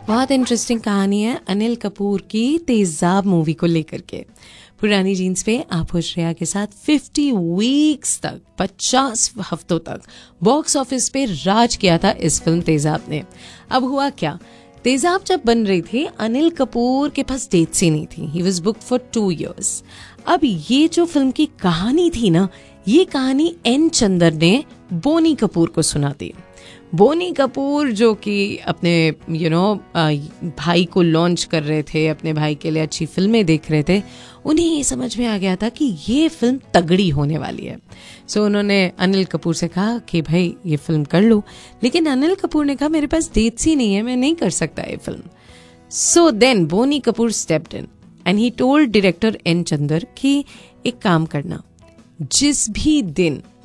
बहुत इंटरेस्टिंग कहानी है अनिल कपूर की तेजाब मूवी को लेकर के। पुरानी जीन्स पे आप हो श्रेया के साथ 50 वीक्स तक 50 हफ्तों तक बॉक्स ऑफिस पे राज किया था इस फिल्म तेजाब ने। अब हुआ क्या, तेजाब जब बन रही थी अनिल कपूर के पास डेट्स ही नहीं थी। He was booked for 2 years। अब ये जो फिल्म की कहानी थी ना, ये कहानी एन चंदर ने बोनी कपूर को सुना दी। बोनी कपूर जो कि अपने भाई को लॉन्च कर रहे थे, अपने भाई के लिए अच्छी फिल्में देख रहे थे, उन्हें ये समझ में आ गया था कि ये फिल्म तगड़ी होने वाली है। सो उन्होंने अनिल कपूर से कहा कि भाई ये फिल्म कर लो, लेकिन अनिल कपूर ने कहा मेरे पास डेट्स ही नहीं है, मैं नहीं कर सकता ये film. So then Boney Kapoor stepped in and he told director N Chandar कि एक काम करना, जिस भी दिन